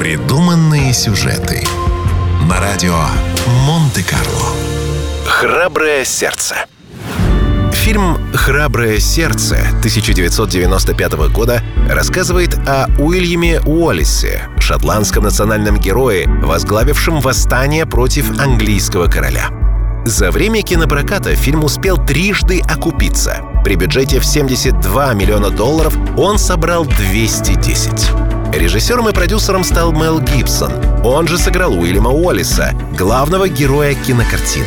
Непридуманные сюжеты на радио Монте-Карло. «Храброе сердце». Фильм «Храброе сердце» 1995 года рассказывает о Уильяме Уоллесе, шотландском национальном герое, возглавившем восстание против английского короля. За время кинопроката фильм успел трижды окупиться. При бюджете в $72 миллиона он собрал 210. Режиссером и продюсером стал Мел Гибсон. Он же сыграл Уильяма Уоллеса, главного героя кинокартины.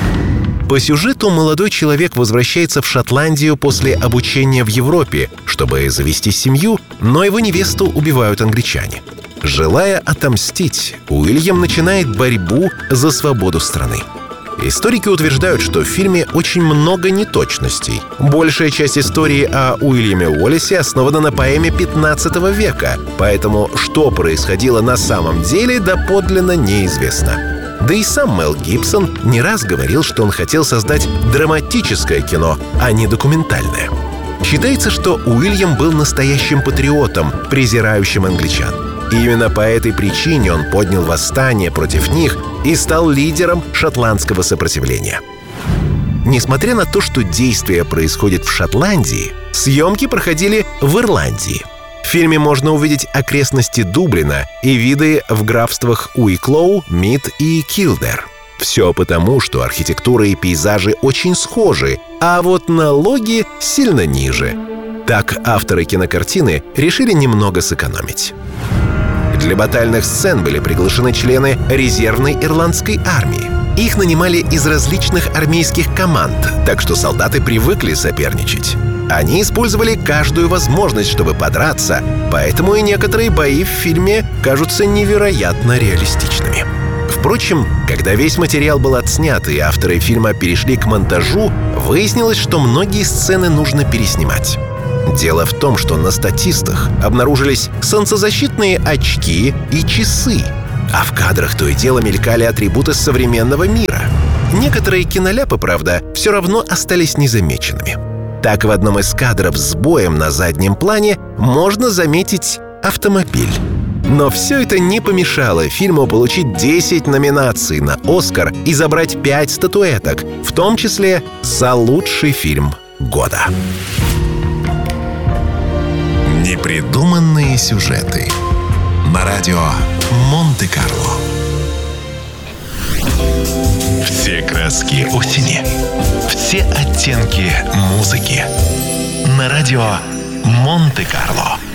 По сюжету молодой человек возвращается в Шотландию после обучения в Европе, чтобы завести семью, но его невесту убивают англичане. Желая отомстить, Уильям начинает борьбу за свободу страны. Историки утверждают, что в фильме очень много неточностей. Большая часть истории о Уильяме Уоллесе основана на поэме 15 века, поэтому что происходило на самом деле, доподлинно неизвестно. Да и сам Мел Гибсон не раз говорил, что он хотел создать драматическое кино, а не документальное. Считается, что Уильям был настоящим патриотом, презирающим англичан. И именно по этой причине он поднял восстание против них и стал лидером шотландского сопротивления. Несмотря на то, что действие происходит в Шотландии, съемки проходили в Ирландии. В фильме можно увидеть окрестности Дублина и виды в графствах Уиклоу, Мид и Килдер. Все потому, что архитектура и пейзажи очень схожи, а вот налоги сильно ниже. Так авторы кинокартины решили немного сэкономить. Для батальных сцен были приглашены члены резервной ирландской армии. Их нанимали из различных армейских команд, так что солдаты привыкли соперничать. Они использовали каждую возможность, чтобы подраться, поэтому и некоторые бои в фильме кажутся невероятно реалистичными. Впрочем, когда весь материал был отснят и авторы фильма перешли к монтажу, выяснилось, что многие сцены нужно переснимать. Дело в том, что на статистах обнаружились солнцезащитные очки и часы, а в кадрах то и дело мелькали атрибуты современного мира. Некоторые киноляпы, правда, все равно остались незамеченными. Так, в одном из кадров с боем на заднем плане можно заметить автомобиль. Но все это не помешало фильму получить 10 номинаций на «Оскар» и забрать 5 статуэток, в том числе за лучший фильм года. Непридуманные сюжеты на радио Монте-Карло. Все краски осени, все оттенки музыки на радио Монте-Карло.